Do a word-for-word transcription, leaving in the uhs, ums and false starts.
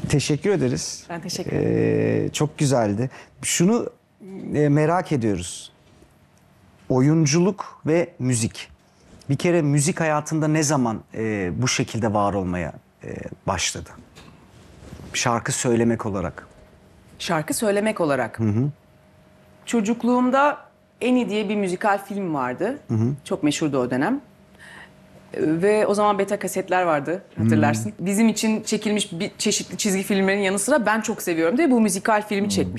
Teşekkür ederiz. Ben teşekkür ederim. Ee, çok güzeldi. Şunu e, merak ediyoruz. Oyunculuk ve müzik. Bir kere müzik hayatında ne zaman e, bu şekilde var olmaya e, başladı? Şarkı söylemek olarak. Şarkı söylemek olarak. Çocukluğumda Eni diye bir müzikal film vardı. Çok meşhurdu o dönem. Ee, Ve o zaman beta kasetler vardı, hatırlarsın. Bizim için çekilmiş bir çeşitli çizgi filmlerin yanı sıra ben çok seviyorum diye bu müzikal filmi çekmiş.